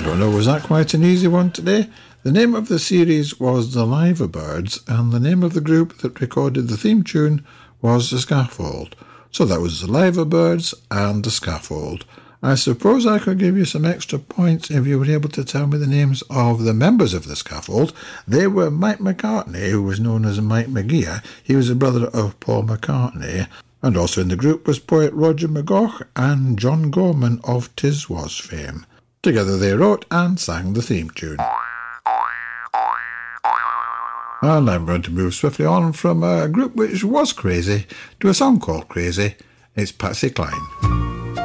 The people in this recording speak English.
I don't know, was that quite an easy one today? The name of the series was The Liver Birds, and the name of the group that recorded the theme tune was The Scaffold. So that was The Liver Birds and The Scaffold. I suppose I could give you some extra points if you were able to tell me the names of the members of The Scaffold. They were Mike McCartney, who was known as Mike McGeer. He was the brother of Paul McCartney. And also in the group was poet Roger McGough and John Gorman of Tiswas fame. Together they wrote and sang the theme tune. And I'm going to move swiftly on from a group which was crazy to a song called Crazy. It's Patsy Cline.